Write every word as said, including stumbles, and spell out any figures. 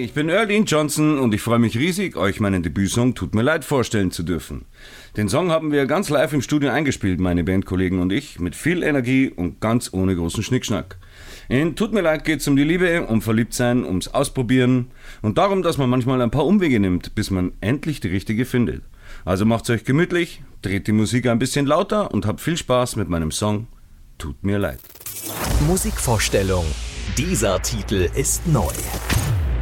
ich bin Earlene Johnson und ich freue mich riesig, euch meinen Debütsong Tut mir leid vorstellen zu dürfen. Den Song haben wir ganz live im Studio eingespielt, meine Bandkollegen und ich, mit viel Energie und ganz ohne großen Schnickschnack. In Tut mir leid geht's um die Liebe, um Verliebtsein, ums Ausprobieren und darum, dass man manchmal ein paar Umwege nimmt, bis man endlich die richtige findet. Also macht's euch gemütlich, dreht die Musik ein bisschen lauter und habt viel Spaß mit meinem Song Tut mir leid. Musikvorstellung. Dieser Titel ist neu.